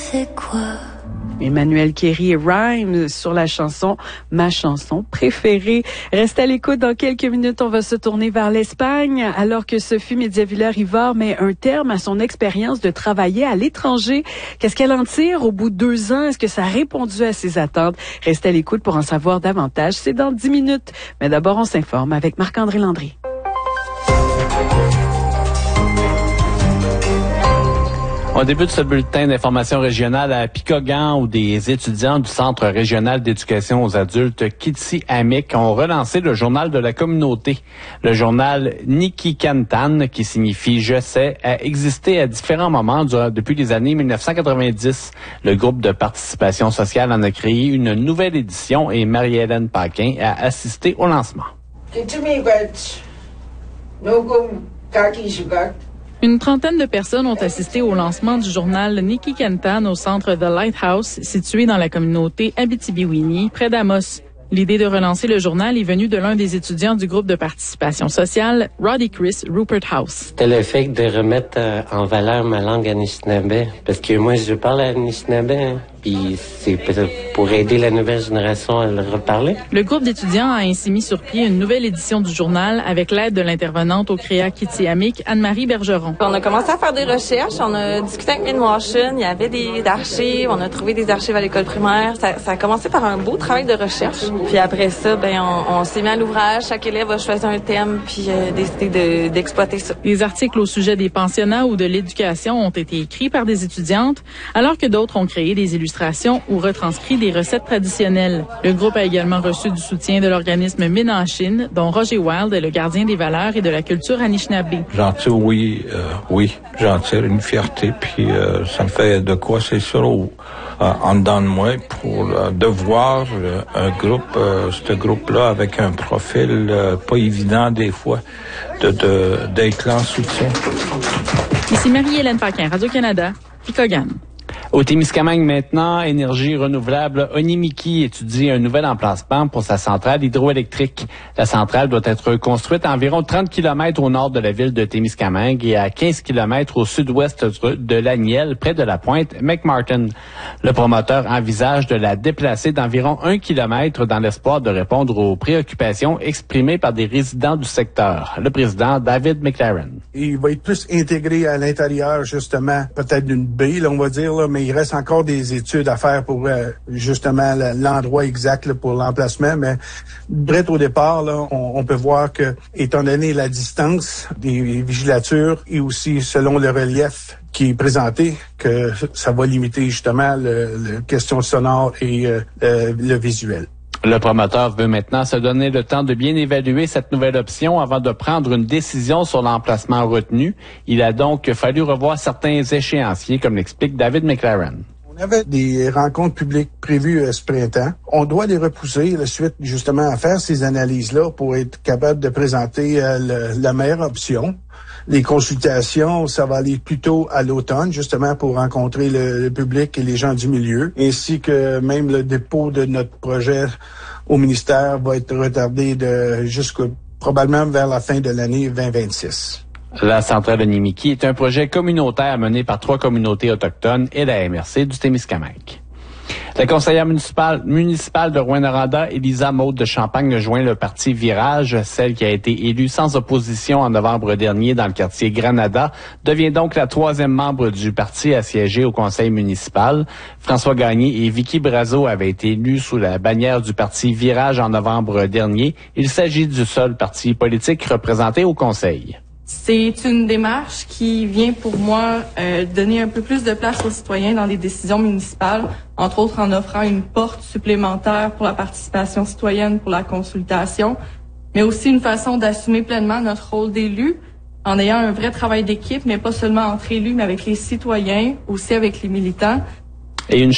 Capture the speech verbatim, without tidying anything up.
c'est quoi? Emmanuel Kéry et Rhymes sur la chanson « Ma chanson préférée ». Reste à l'écoute. Dans quelques minutes, on va se tourner vers l'Espagne alors que Sophie Médiavilla-Rivard met un terme à son expérience de travailler à l'étranger. Qu'est-ce qu'elle en tire au bout de deux ans? Est-ce que ça a répondu à ses attentes? Reste à l'écoute pour en savoir davantage. C'est dans dix minutes. Mais d'abord, on s'informe avec Marc-André Landry. On débute ce bulletin d'information régionale à Picogan où des étudiants du Centre régional d'éducation aux adultes Kitsy-Amic ont relancé le journal de la communauté. Le journal Nikikantan, qui signifie « Je sais », a existé à différents moments durant, depuis les années mille neuf cent quatre-vingt-dix. Le groupe de participation sociale en a créé une nouvelle édition et Marie-Hélène Paquin a assisté au lancement. Une trentaine de personnes ont assisté au lancement du journal Nikikantan au centre The Lighthouse, situé dans la communauté Abitibi-Winnie, près d'Amos. L'idée de relancer le journal est venue de l'un des étudiants du groupe de participation sociale, Roddy Chris Rupert House. C'était le fait de remettre euh, en valeur ma langue anishinaabe, parce que moi je parle anishinaabe, hein, puis c'est pour aider la nouvelle génération à le reparler. Le groupe d'étudiants a ainsi mis sur pied une nouvelle édition du journal avec l'aide de l'intervenante au Créa Kitsy-Amic, Anne-Marie Bergeron. On a commencé à faire des recherches, on a discuté avec Min Washington, il y avait des archives, on a trouvé des archives à l'école primaire. Ça, ça a commencé par un beau travail de recherche. Puis après ça, ben on, on s'est mis à l'ouvrage. Chaque élève a choisi un thème puis euh, décidé de, d'exploiter ça. Les articles au sujet des pensionnats ou de l'éducation ont été écrits par des étudiantes, alors que d'autres ont créé des illustrations ou retranscrit des recettes traditionnelles. Le groupe a également reçu du soutien de l'organisme Ménachine, dont Roger Wild est le gardien des valeurs et de la culture anishinaabe. J'en tire, oui, euh, oui, j'en tire une fierté, puis euh, ça me fait de quoi, c'est sûr, au, euh, en dedans de moi, pour euh, de voir euh, un groupe, euh, ce groupe-là, avec un profil euh, pas évident des fois, de, de, d'être là en soutien. Ici Marie-Hélène Paquin, Radio-Canada, Picogan. Au Témiscamingue maintenant, Énergie renouvelable Onimiki étudie un nouvel emplacement pour sa centrale hydroélectrique. La centrale doit être construite à environ trente kilomètres au nord de la ville de Témiscamingue et à quinze kilomètres au sud-ouest de l'Aniel, près de la pointe McMartin. Le promoteur envisage de la déplacer d'environ un kilomètre dans l'espoir de répondre aux préoccupations exprimées par des résidents du secteur. Le président David McLaren. Il va être plus intégré à l'intérieur, justement, peut-être d'une baie, là, on va dire, là, mais il reste encore des études à faire pour euh, justement l'endroit exact là, pour l'emplacement. Mais direct au départ, là, on, on peut voir que, étant donné la distance des vigilatures et aussi selon le relief qui est présenté, que ça va limiter justement le, le question sonore et euh, le, le visuel. Le promoteur veut maintenant se donner le temps de bien évaluer cette nouvelle option avant de prendre une décision sur l'emplacement retenu. Il a donc fallu revoir certains échéanciers, comme l'explique David McLaren. On avait des rencontres publiques prévues euh, ce printemps. On doit les repousser, la suite, justement, à faire ces analyses-là pour être capable de présenter euh, le, la meilleure option. Les consultations, ça va aller plutôt à l'automne, justement, pour rencontrer le, le public et les gens du milieu, ainsi que même le dépôt de notre projet au ministère va être retardé de jusqu'au probablement vers la fin de l'année vingt vingt-six. La centrale de Onimiki est un projet communautaire mené par trois communautés autochtones et la M R C du Témiscamingue. La conseillère municipale, municipale de Rouyn-Noranda, Elisa Maud de Champagne, a joint le parti Virage. Celle qui a été élue sans opposition en novembre dernier dans le quartier Granada devient donc la troisième membre du parti à siéger au conseil municipal. François Gagné et Vicky Brazo avaient été élus sous la bannière du parti Virage en novembre dernier. Il s'agit du seul parti politique représenté au conseil. C'est une démarche qui vient pour moi euh, donner un peu plus de place aux citoyens dans les décisions municipales, entre autres en offrant une porte supplémentaire pour la participation citoyenne, pour la consultation, mais aussi une façon d'assumer pleinement notre rôle d'élu en ayant un vrai travail d'équipe, mais pas seulement entre élus, mais avec les citoyens, aussi avec les militants. Et une